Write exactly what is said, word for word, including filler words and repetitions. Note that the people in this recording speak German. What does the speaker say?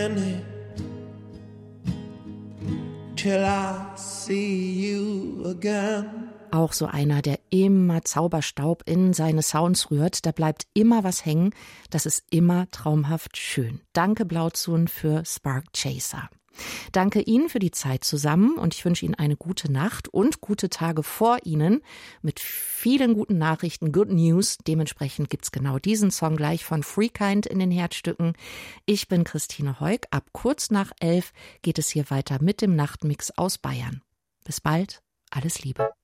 Till I see you again. Auch so einer, der immer Zauberstaub in seine Sounds rührt. Da bleibt immer was hängen. Das ist immer traumhaft schön. Danke Blauzun für Spark Chaser. Danke Ihnen für die Zeit zusammen und ich wünsche Ihnen eine gute Nacht und gute Tage vor Ihnen mit vielen guten Nachrichten, Good News. Dementsprechend gibt's genau diesen Song gleich von Freekind in den Herzstücken. Ich bin Christine Heuk. Ab kurz nach elf geht es hier weiter mit dem Nachtmix aus Bayern. Bis bald, alles Liebe.